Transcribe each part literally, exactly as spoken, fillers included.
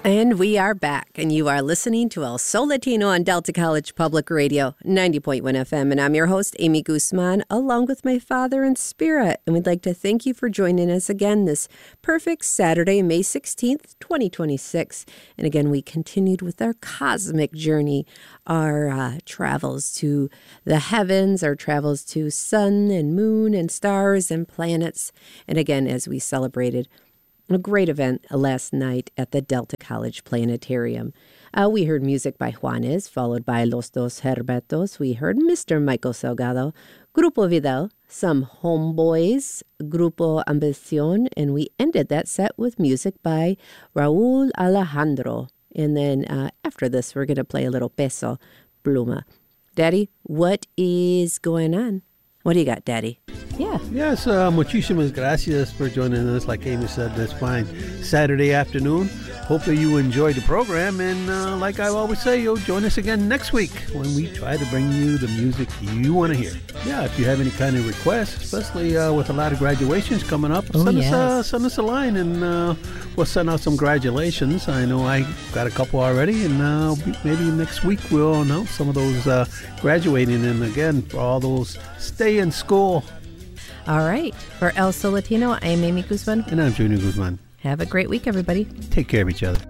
And we are back, and you are listening to El Sol Latino on Delta College Public Radio, ninety point one F M. And I'm your host, Amy Guzman, along with my father in spirit. And we'd like to thank you for joining us again this perfect Saturday, May sixteenth, twenty twenty-six. And again, we continued with our cosmic journey, our uh, travels to the heavens, our travels to sun and moon and stars and planets. And again, as we celebrated a great event last night at the Delta College Planetarium. Uh, we heard music by Juanes, followed by Los Dos Herbetos. We heard Mister Michael Salgado, Grupo Vidal, some Homeboys, Grupo Ambición, and we ended that set with music by Raúl Alejandro. And then uh, after this, we're going to play a little Peso Pluma. Daddy, what is going on? What do you got, Daddy? Yeah. Yes, uh, muchísimas gracias for joining us. Like Amy said, that's fine. Saturday afternoon. Hopefully you enjoyed the program. And uh, like I always say, you'll join us again next week when we try to bring you the music you want to hear. Yeah, if you have any kind of requests, especially uh, with a lot of graduations coming up, oh, send, yes. us, uh, send us a line and uh, we'll send out some congratulations. I know I got a couple already, and uh, maybe next week we'll announce some of those uh, graduating. And again, for all those, stay in school. All right. For El Sol Latino, I'm Amy Guzman. And I'm Junior Guzman. Have a great week, everybody. Take care of each other.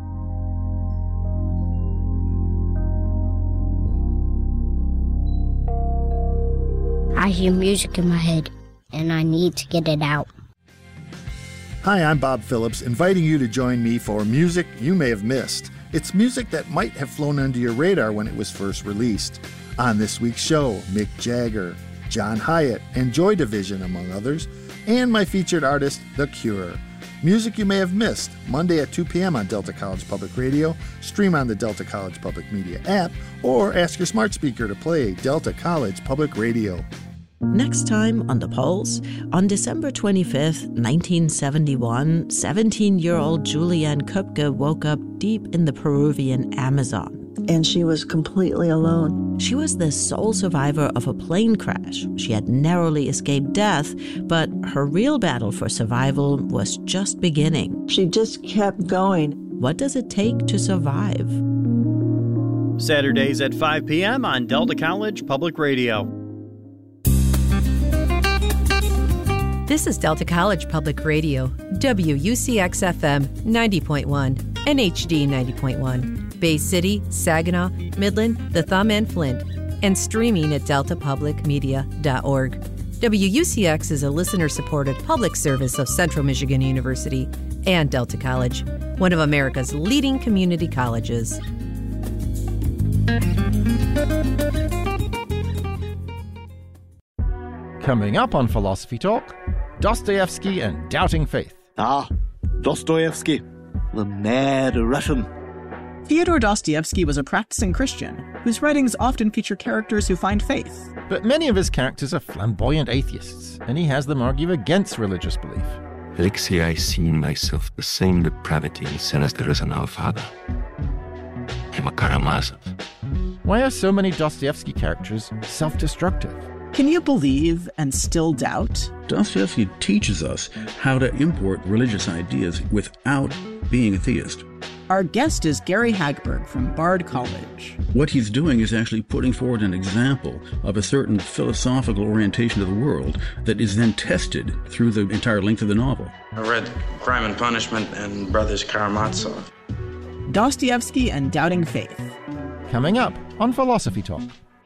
I hear music in my head, and I need to get it out. Hi, I'm Bob Phillips, inviting you to join me for Music You May Have Missed. It's music that might have flown under your radar when it was first released. On this week's show, Mick Jagger, John Hyatt, and Joy Division, among others, and my featured artist, The Cure. Music you may have missed, Monday at two p.m. on Delta College Public Radio, stream on the Delta College Public Media app, or ask your smart speaker to play Delta College Public Radio. Next time on The Pulse, on December twenty-fifth, nineteen seventy-one, seventeen-year-old Julianne Köpke woke up deep in the Peruvian Amazon. And she was completely alone. She was the sole survivor of a plane crash. She had narrowly escaped death, but her real battle for survival was just beginning. She just kept going. What does it take to survive? Saturdays at five p.m. on Delta College Public Radio. This is Delta College Public Radio, W U C X F M ninety point one, N H D ninety point one. Bay City, Saginaw, Midland, the Thumb, and Flint, and streaming at delta public media dot org. W U C X is a listener-supported public service of Central Michigan University and Delta College, one of America's leading community colleges. Coming up on Philosophy Talk, Dostoevsky and Doubting Faith. Ah, Dostoevsky, the mad Russian. Fyodor Dostoevsky was a practicing Christian whose writings often feature characters who find faith. But many of his characters are flamboyant atheists, and he has them argue against religious belief. Alexei, I see in myself the same depravity and sin as there is in our father. I'm a Karamazov. Why are so many Dostoevsky characters self-destructive? Can you believe and still doubt? Dostoevsky teaches us how to import religious ideas without being a theist. Our guest is Gary Hagberg from Bard College. What he's doing is actually putting forward an example of a certain philosophical orientation of the world that is then tested through the entire length of the novel. I read Crime and Punishment and Brothers Karamazov. Dostoevsky and Doubting Faith. Coming up on Philosophy Talk.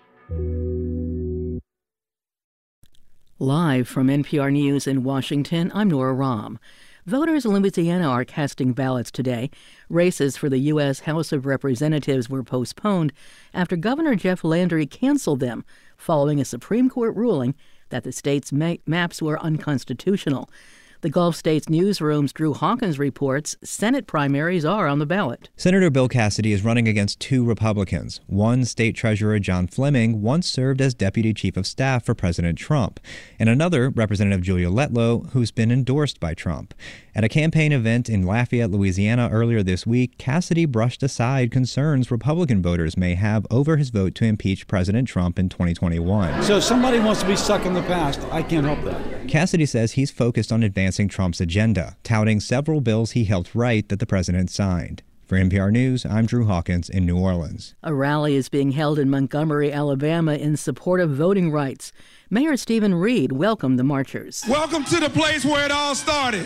Live from N P R News in Washington, I'm Nora Rahm. Voters in Louisiana are casting ballots today. Races for the U S House of Representatives were postponed after Governor Jeff Landry canceled them following a Supreme Court ruling that the state's ma- maps were unconstitutional. The Gulf States Newsroom's Drew Hawkins reports Senate primaries are on the ballot. Senator Bill Cassidy is running against two Republicans. One, State Treasurer John Fleming, once served as Deputy Chief of Staff for President Trump, and another, Representative Julia Letlow, who's been endorsed by Trump. At a campaign event in Lafayette, Louisiana earlier this week, Cassidy brushed aside concerns Republican voters may have over his vote to impeach President Trump in twenty twenty-one. So if somebody wants to be stuck in the past, I can't help that. Cassidy says he's focused on advancing Trump's agenda, touting several bills he helped write that the president signed. For N P R News, I'm Drew Hawkins in New Orleans. A rally is being held in Montgomery, Alabama in support of voting rights. Mayor Stephen Reed welcomed the marchers. Welcome to the place where it all started.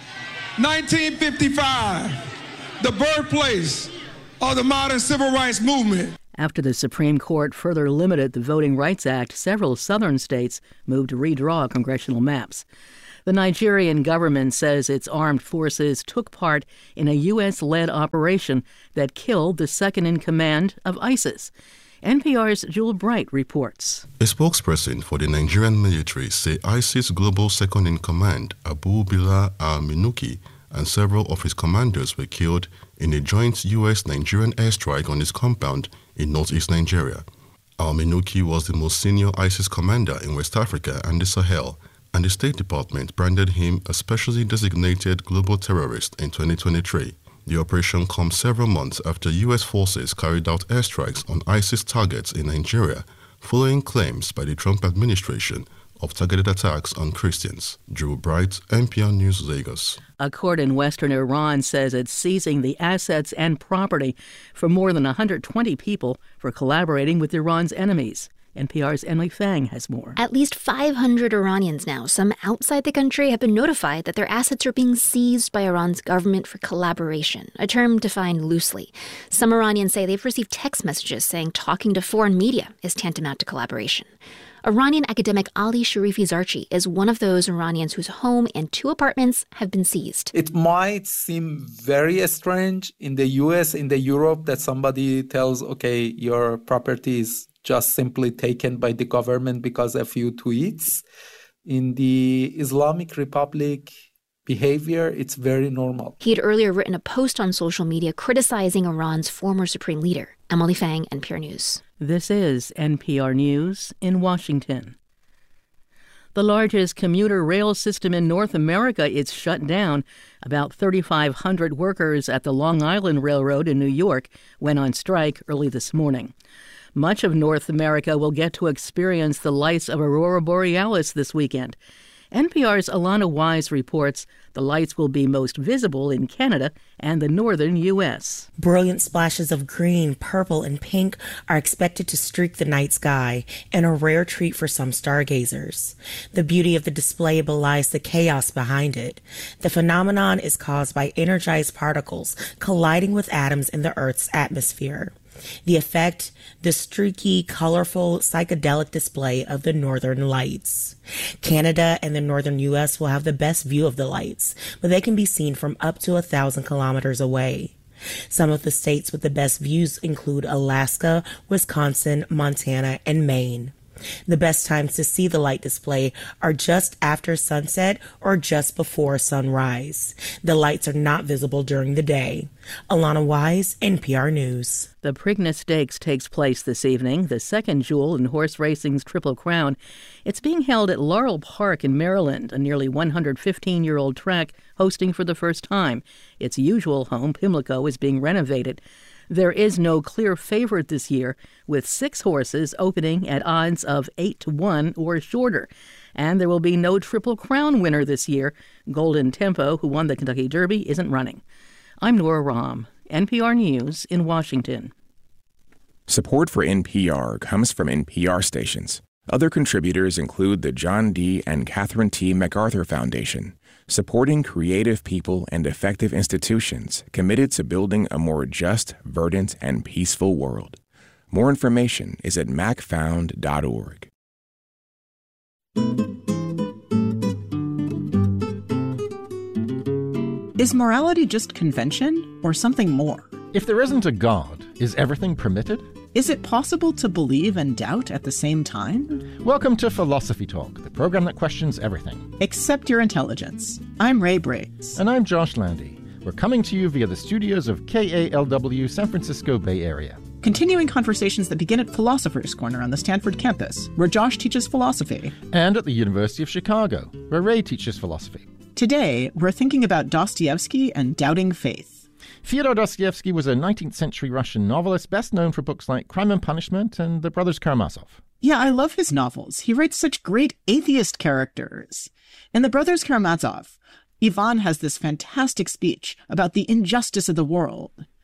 nineteen fifty-five, the birthplace of the modern civil rights movement. After the Supreme Court further limited the Voting Rights Act, several southern states moved to redraw congressional maps. The Nigerian government says its armed forces took part in a U S-led operation that killed the second-in-command of ISIS. N P R's Jewel Bright reports. A spokesperson for the Nigerian military say ISIS global second-in-command, Abu Bilal al-Minuki, and several of his commanders were killed in a joint U S-Nigerian airstrike on his compound in northeast Nigeria. Al-Minuki was the most senior ISIS commander in West Africa and the Sahel, and the State Department branded him a specially designated global terrorist in twenty twenty-three. The operation comes several months after U S forces carried out airstrikes on ISIS targets in Nigeria, following claims by the Trump administration of targeted attacks on Christians. Drew Bright, N P R News, Lagos. A court in western Iran says it's seizing the assets and property for more than one hundred twenty people for collaborating with Iran's enemies. N P R's Emily Fang has more. At least five hundred Iranians now, some outside the country, have been notified that their assets are being seized by Iran's government for collaboration, a term defined loosely. Some Iranians say they've received text messages saying talking to foreign media is tantamount to collaboration. Iranian academic Ali Sharifi Zarchi is one of those Iranians whose home and two apartments have been seized. It might seem very strange in the U S, in the Europe, that somebody tells, okay, your property is just simply taken by the government because of a few tweets. In the Islamic Republic behavior, it's very normal. He had earlier written a post on social media criticizing Iran's former supreme leader. Emily Fang, N P R News. This is N P R News in Washington. The largest commuter rail system in North America is shut down. About thirty-five hundred workers at the Long Island Railroad in New York went on strike early this morning. Much of North America will get to experience the lights of Aurora Borealis this weekend. N P R's Alana Wise reports the lights will be most visible in Canada and the northern U S. Brilliant splashes of green, purple, and pink are expected to streak the night sky, and a rare treat for some stargazers. The beauty of the display belies the chaos behind it. The phenomenon is caused by energized particles colliding with atoms in the Earth's atmosphere. The effect, the streaky, colorful, psychedelic display of the northern lights. Canada and the northern U S will have the best view of the lights, but they can be seen from up to a thousand kilometers away. Some of the states with the best views include Alaska, Wisconsin, Montana, and Maine. The best times to see the light display are just after sunset or just before sunrise. The lights are not visible during the day. Alana Wise, N P R News. The Preakness Stakes takes place this evening, the second jewel in horse racing's Triple Crown. It's being held at Laurel Park in Maryland, a nearly one hundred fifteen-year-old track hosting for the first time. Its usual home, Pimlico, is being renovated. There is no clear favorite this year, with six horses opening at odds of eight to one or shorter. And there will be no Triple Crown winner this year. Golden Tempo, who won the Kentucky Derby, isn't running. I'm Nora Rahm, N P R News in Washington. Support for N P R comes from N P R stations. Other contributors include the John D. and Catherine T. MacArthur Foundation, supporting creative people and effective institutions committed to building a more just, verdant, and peaceful world. More information is at mac found dot org. Is morality just convention or something more? If there isn't a God, is everything permitted? Is it possible to believe and doubt at the same time? Welcome to Philosophy Talk, the program that questions everything. Except your intelligence. I'm Ray Briggs. And I'm Josh Landy. We're coming to you via the studios of K A L W San Francisco Bay Area. Continuing conversations that begin at Philosopher's Corner on the Stanford campus, where Josh teaches philosophy. And at the University of Chicago, where Ray teaches philosophy. Today, we're thinking about Dostoevsky and doubting faith. Fyodor Dostoevsky was a nineteenth century Russian novelist best known for books like Crime and Punishment and The Brothers Karamazov. Yeah, I love his novels. He writes such great atheist characters. In The Brothers Karamazov, Ivan has this fantastic speech about the injustice of the world.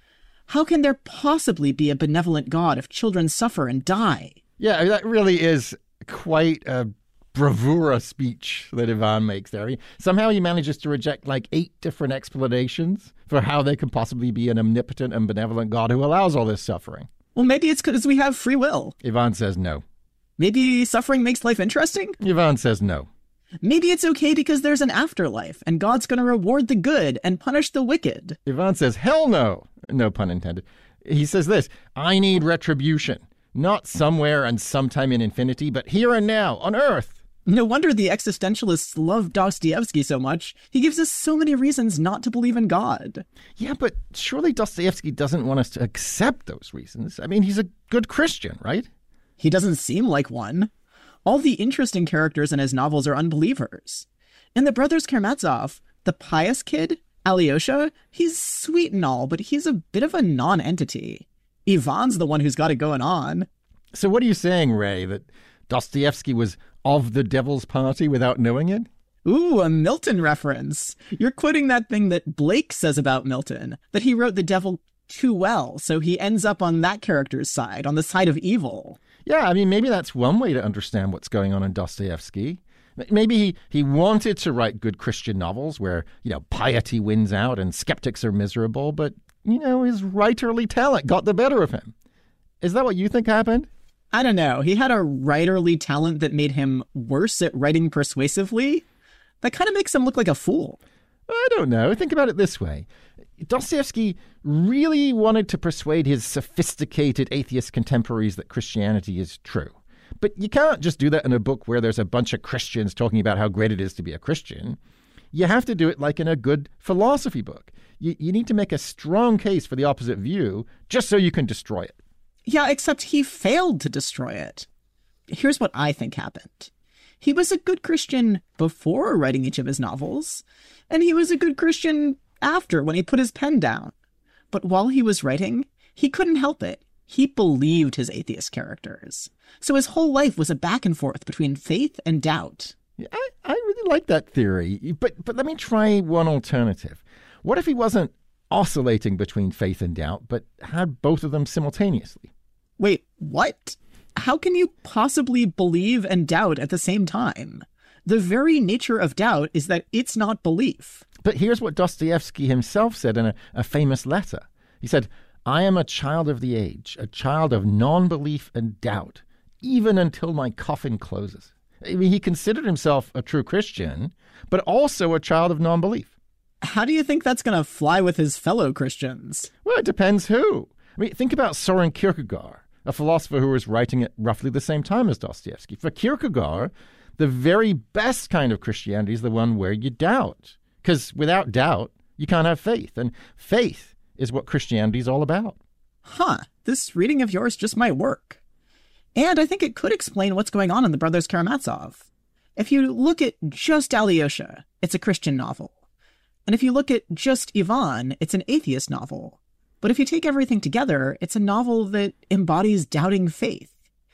How can there possibly be a benevolent God if children suffer and die? Yeah, that really is quite a bravura speech that Ivan makes there. He, somehow he manages to reject like eight different explanations for how there can possibly be an omnipotent and benevolent God who allows all this suffering. Well, maybe it's because we have free will. Ivan says no. Maybe suffering makes life interesting? Ivan says no. Maybe it's okay because there's an afterlife and God's going to reward the good and punish the wicked. Ivan says, hell no. No pun intended. He says this, I need retribution. Not somewhere and sometime in infinity, but here and now, on Earth. No wonder the existentialists love Dostoevsky so much. He gives us so many reasons not to believe in God. Yeah, but surely Dostoevsky doesn't want us to accept those reasons. I mean, he's a good Christian, right? He doesn't seem like one. All the interesting characters in his novels are unbelievers. In The Brothers Karamazov, the pious kid, Alyosha, he's sweet and all, but he's a bit of a non-entity. Ivan's the one who's got it going on. So what are you saying, Ray, that Dostoevsky was of the devil's party without knowing it? Ooh, a Milton reference. You're quoting that thing that Blake says about Milton, that he wrote the devil too well, so he ends up on that character's side, on the side of evil. Yeah, I mean, maybe that's one way to understand what's going on in Dostoevsky. Maybe he, he wanted to write good Christian novels where, you know, piety wins out and skeptics are miserable, but, you know, his writerly talent got the better of him. Is that what you think happened? I don't know. He had a writerly talent that made him worse at writing persuasively. That kind of makes him look like a fool. I don't know. Think about it this way. Dostoevsky really wanted to persuade his sophisticated atheist contemporaries that Christianity is true. But you can't just do that in a book where there's a bunch of Christians talking about how great it is to be a Christian. You have to do it like in a good philosophy book. You, you need to make a strong case for the opposite view just so you can destroy it. Yeah, except he failed to destroy it. Here's what I think happened. He was a good Christian before writing each of his novels, and he was a good Christian after, when he put his pen down. But while he was writing, he couldn't help it. He believed his atheist characters. So his whole life was a back and forth between faith and doubt. Yeah, I, I really like that theory, but but let me try one alternative. What if he wasn't oscillating between faith and doubt, but had both of them simultaneously? Wait, what? How can you possibly believe and doubt at the same time? The very nature of doubt is that it's not belief. But here's what Dostoevsky himself said in a, a famous letter. He said, I am a child of the age, a child of non-belief and doubt, even until my coffin closes. I mean, he considered himself a true Christian, but also a child of non-belief. How do you think that's going to fly with his fellow Christians? Well, it depends who. I mean, think about Soren Kierkegaard, a philosopher who was writing at roughly the same time as Dostoevsky. For Kierkegaard, the very best kind of Christianity is the one where you doubt. Because without doubt, you can't have faith. And faith is what Christianity is all about. Huh. This reading of yours just might work. And I think it could explain what's going on in The Brothers Karamazov. If you look at just Alyosha, it's a Christian novel. And if you look at just Ivan, it's an atheist novel. But if you take everything together, it's a novel that embodies doubting faith.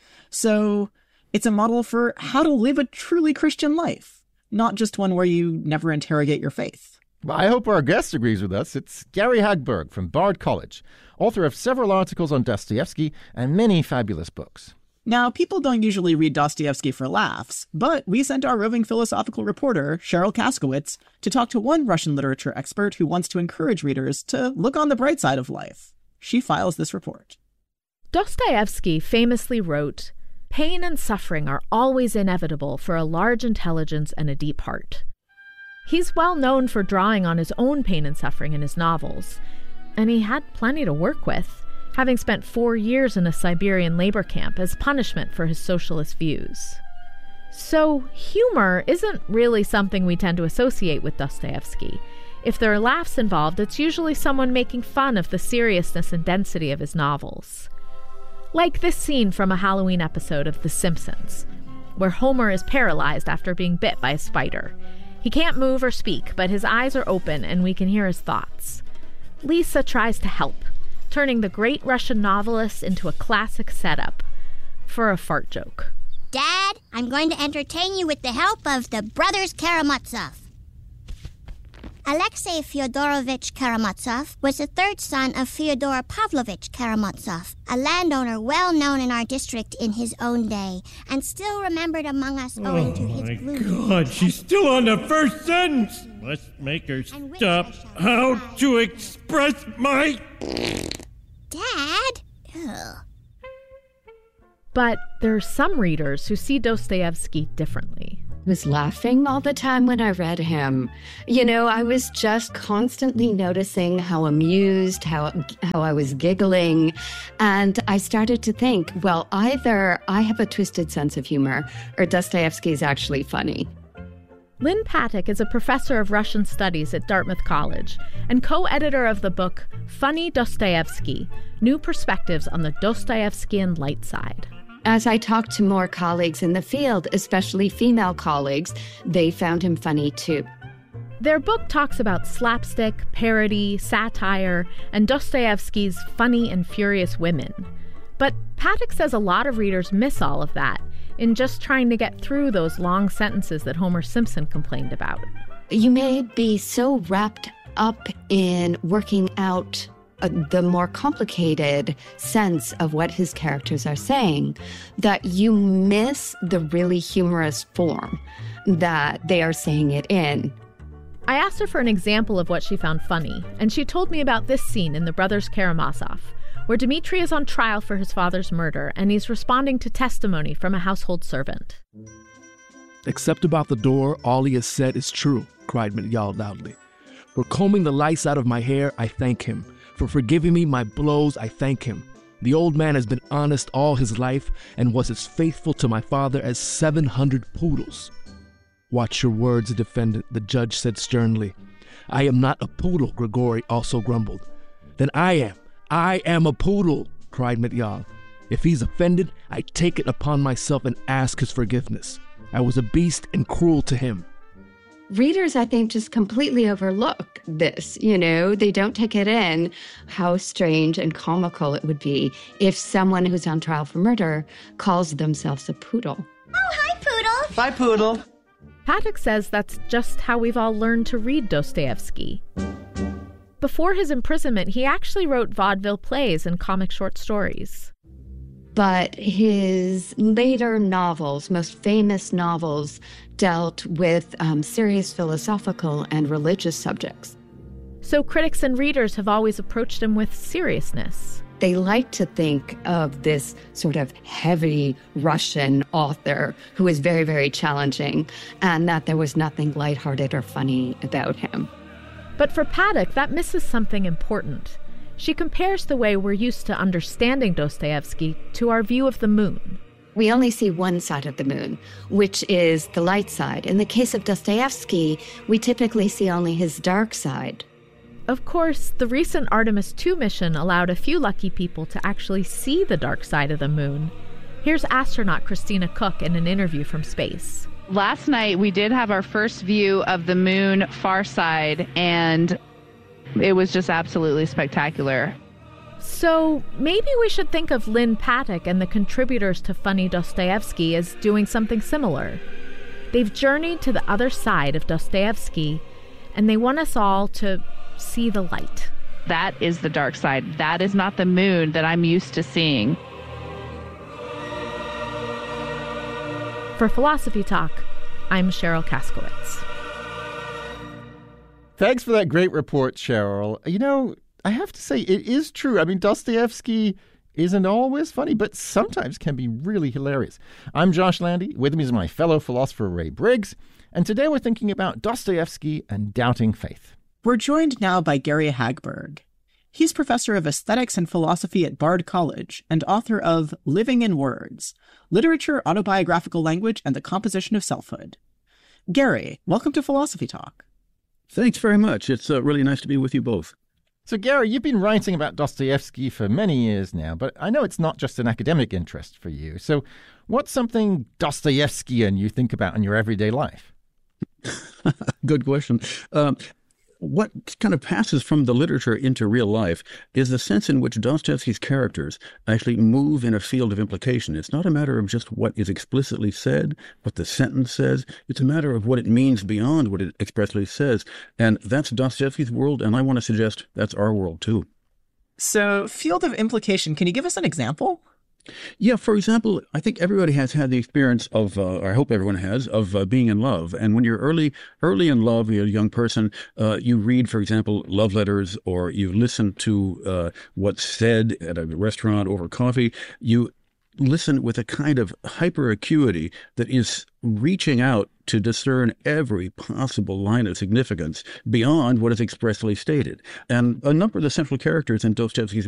So it's a model for how to live a truly Christian life, not just one where you never interrogate your faith. Well, I hope our guest agrees with us. It's Gary Hagberg from Bard College, author of several articles on Dostoevsky and many fabulous books. Now, people don't usually read Dostoevsky for laughs, but we sent our roving philosophical reporter, Cheryl Kaskowitz, to talk to one Russian literature expert who wants to encourage readers to look on the bright side of life. She files this report. Dostoevsky famously wrote, "Pain and suffering are always inevitable for a large intelligence and a deep heart." He's well known for drawing on his own pain and suffering in his novels, and he had plenty to work with, having spent four years in a Siberian labor camp as punishment for his socialist views. So humor isn't really something we tend to associate with Dostoevsky. If there are laughs involved, it's usually someone making fun of the seriousness and density of his novels. Like this scene from a Halloween episode of The Simpsons, where Homer is paralyzed after being bit by a spider. He can't move or speak, but his eyes are open and we can hear his thoughts. Lisa tries to help, turning the great Russian novelist into a classic setup for a fart joke. Dad, I'm going to entertain you with the help of the Brothers Karamazov. Alexei Fyodorovich Karamazov was the third son of Fyodor Pavlovich Karamazov, a landowner well known in our district in his own day, and still remembered among us owing oh to his my gloomy... God, she's still on the first sentence. Let's make her stop. How to express my... Dad? Ugh. But there are some readers who see Dostoevsky differently. I was laughing all the time when I read him. You know, I was just constantly noticing how amused, how how I was giggling. And I started to think, well, either I have a twisted sense of humor or Dostoevsky is actually funny. Lynn Patek is a professor of Russian studies at Dartmouth College and co-editor of the book Funny Dostoevsky, New Perspectives on the Dostoevskian Light Side. As I talked to more colleagues in the field, especially female colleagues, they found him funny too. Their book talks about slapstick, parody, satire, and Dostoevsky's funny and furious women. But Patek says a lot of readers miss all of that in just trying to get through those long sentences that Homer Simpson complained about. You may be so wrapped up in working out uh, the more complicated sense of what his characters are saying that you miss the really humorous form that they are saying it in. I asked her for an example of what she found funny, and she told me about this scene in The Brothers Karamazov, where Dmitri is on trial for his father's murder, and he's responding to testimony from a household servant. "Except about the door, all he has said is true," cried Mityal loudly. "For combing the lice out of my hair, I thank him. For forgiving me my blows, I thank him. The old man has been honest all his life and was as faithful to my father as seven hundred poodles." "Watch your words, defendant," the judge said sternly. "I am not a poodle," Grigory also grumbled. "Then I am. I am a poodle," cried Mityal. "If he's offended, I take it upon myself and ask his forgiveness. I was a beast and cruel to him." Readers, I think, just completely overlook this. You know, they don't take it in how strange and comical it would be if someone who's on trial for murder calls themselves a poodle. Oh, hi, Poodle. Bye, Poodle. Patek says that's just how we've all learned to read Dostoevsky. Before his imprisonment, he actually wrote vaudeville plays and comic short stories. But his later novels, most famous novels, dealt with um, serious philosophical and religious subjects. So critics and readers have always approached him with seriousness. They like to think of this sort of heavy Russian author who is very, very challenging, and that there was nothing lighthearted or funny about him. But for Patek, that misses something important. She compares the way we're used to understanding Dostoevsky to our view of the moon. We only see one side of the moon, which is the light side. In the case of Dostoevsky, we typically see only his dark side. Of course, the recent Artemis two mission allowed a few lucky people to actually see the dark side of the moon. Here's astronaut Christina Cook in an interview from space. Last night, we did have our first view of the moon far side, and it was just absolutely spectacular. So maybe we should think of Lynn Patek and the contributors to Funny Dostoevsky as doing something similar. They've journeyed to the other side of Dostoevsky, and they want us all to see the light. That is the dark side. That is not the moon that I'm used to seeing. For Philosophy Talk, I'm Cheryl Kaskowitz. Thanks for that great report, Cheryl. You know, I have to say, it is true. I mean, Dostoevsky isn't always funny, but sometimes can be really hilarious. I'm Josh Landy. With me is my fellow philosopher, Ray Briggs. And today we're thinking about Dostoevsky and doubting faith. We're joined now by Gary Hagberg. He's professor of aesthetics and philosophy at Bard College and author of Living in Words, Literature, Autobiographical Language, and the Composition of Selfhood. Gary, welcome to Philosophy Talk. Thanks very much. It's uh, really nice to be with you both. So, Gary, you've been writing about Dostoevsky for many years now, but I know it's not just an academic interest for you. So what's something Dostoevskian you think about in your everyday life? Good question. Um, what kind of passes from the literature into real life is the sense in which Dostoevsky's characters actually move in a field of implication. It's not a matter of just what is explicitly said, what the sentence says. It's a matter of what it means beyond what it expressly says. And that's Dostoevsky's world, and I want to suggest that's our world too. So, field of implication, can you give us an example? Yeah, for example, I think everybody has had the experience of, uh, or I hope everyone has, of uh, being in love. And when you're early early in love, you're a young person, uh, you read, for example, love letters, or you listen to uh, what's said at a restaurant over coffee. You listen with a kind of hyper acuity that is reaching out to discern every possible line of significance beyond what is expressly stated. And a number of the central characters in Dostoevsky's